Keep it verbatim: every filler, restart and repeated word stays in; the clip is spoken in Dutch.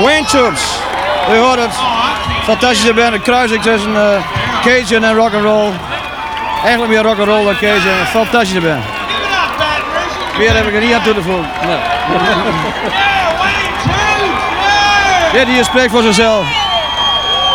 Wayne Tubes. U hoort het. Fantastische band. Een kruising tussen uh, Cajun en rock'n'roll. Eigenlijk meer rock'n'roll dan Cajun. Een fantastische band. Meer heb ik er niet aan toe te voegen. Nee. Dit hier spreekt voor zichzelf.